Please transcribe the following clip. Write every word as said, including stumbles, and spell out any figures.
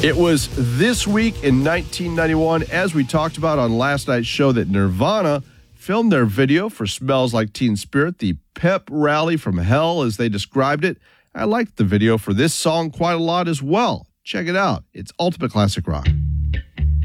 It was this week in nineteen ninety-one, as we talked about on last night's show, that Nirvana filmed their video for Smells Like Teen Spirit, the pep rally from hell as they described it. I liked the video for this song quite a lot as well. Check it out. It's Ultimate Classic Rock.